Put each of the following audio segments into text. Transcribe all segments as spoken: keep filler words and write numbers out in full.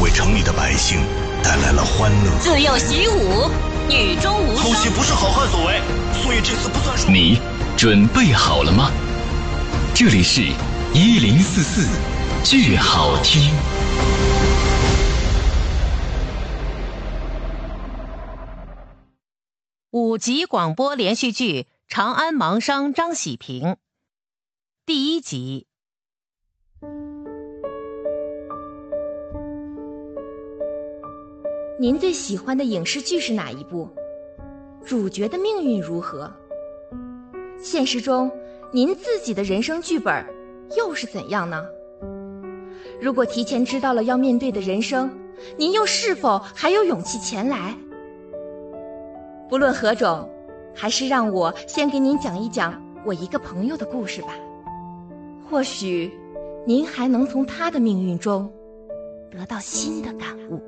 为城里的百姓带来了欢乐。 自幼习武，女中无偷袭不是好汉所为，所以这次不算数。 你准备好了吗？这里是一零四四剧好听。 五集广播连续剧《长安盲商张喜平》第一集。 您最喜欢的影视剧是哪一部？主角的命运如何？现实中，您自己的人生剧本又是怎样呢？如果提前知道了要面对的人生，您又是否还有勇气前来？不论何种，还是让我先给您讲一讲我一个朋友的故事吧。或许，您还能从他的命运中得到新的感悟。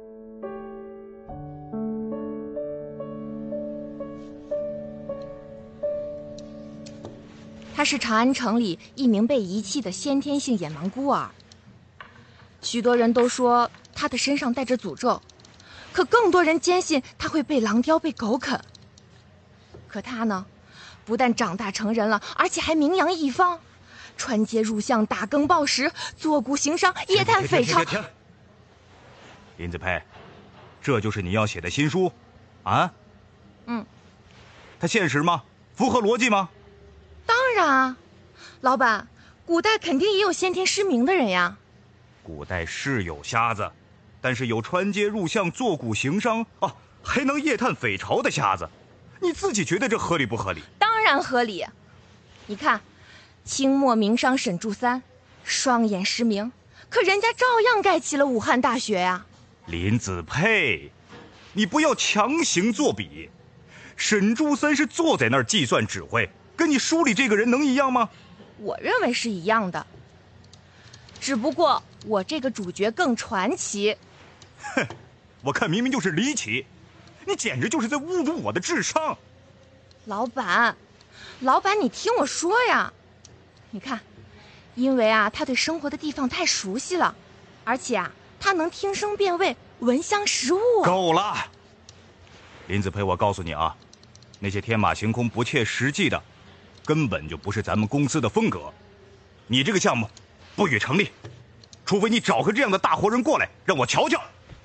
他是长安城里一名被遗弃的先天性眼盲孤儿。许多人都说他的身上带着诅咒，可更多人坚信他会被狼叼、被狗啃。可他呢，不但长大成人了，而且还名扬一方，穿街入巷、打更报时、坐股行商、夜探匪巢。 停停停停！林子佩，这就是你要写的新书，啊？ 嗯。 它现实吗？符合逻辑吗？ 当然啊，老板，古代肯定也有先天失明的人呀。 古代是有瞎子，但是有穿街入巷、坐股行商啊，还能夜探匪巢的瞎子，你自己觉得这合理不合理？ 当然合理。你看，清末名商沈注三，双眼失明，可人家照样盖起了武汉大学呀。 林子佩，你不要强行作比。沈注三是坐在那儿计算指挥，跟你书里这个人能一样吗？ 我认为是一样的，只不过我这个主角更传奇。 哼，我看明明就是离奇，你简直就是在侮辱我的智商。 老板，老板，你听我说呀，你看，因为啊，他对生活的地方太熟悉了，而且啊，他能听声辨位，闻香识物。 够了，林子佩，我告诉你啊，那些天马行空、不切实际的，根本就不是咱们公司的风格。你这个项目不予成立，除非你找个这样的大活人过来让我瞧瞧。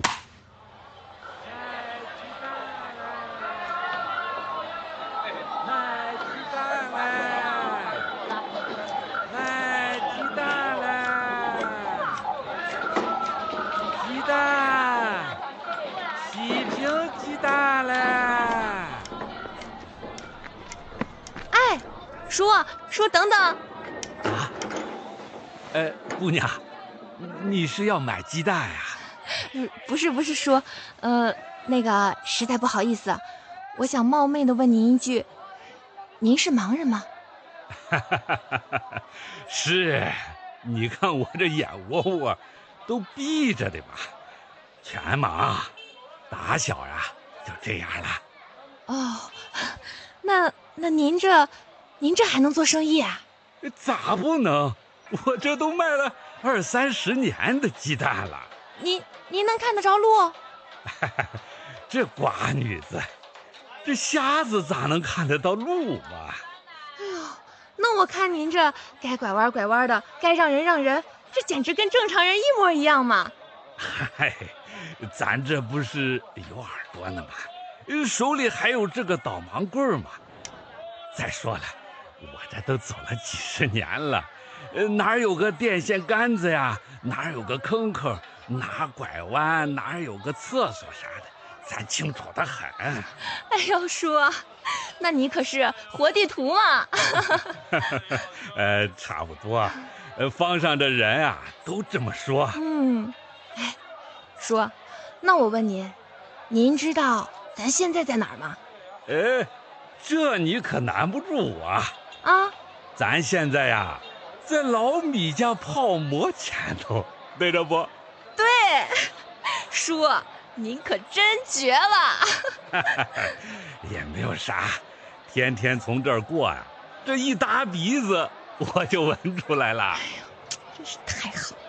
叔，叔，等等！ 啊，呃，姑娘，你是要买鸡蛋呀？ 嗯，不是，不是，叔，呃，那个实在不好意思，我想冒昧的问您一句，您是盲人吗？ 是，你看我这眼窝窝都闭着的嘛，全盲，打小呀就这样了。 哦，那那您这。您这还能做生意啊？ 咋不能？我这都卖了二三十年的鸡蛋了。 您您能看得着路？ 这寡女子，这瞎子咋能看得到路嘛？ 哎呦，那我看您这该拐弯拐弯的，该让人让人，这简直跟正常人一模一样嘛。 嗨，咱这不是有耳朵呢吗？手里还有这个导盲棍嘛。再说了，我这都走了几十年了，呃，哪有个电线杆子呀，哪有个坑坑，哪拐弯，哪有个厕所啥的，咱清楚得很。 哎呦，叔，那你可是活地图嘛。 呃，差不多，呃，坊上的人啊都这么说。 嗯，哎，叔，那我问您，您知道咱现在在哪儿吗？ 哎，这你可难不住我啊！ 啊， 咱现在呀，在老米家泡馍前头，对着不？ 对，叔，您可真绝了。 也没有啥，天天从这儿过呀，这一打鼻子我就闻出来了。 哎呦，真是太好了。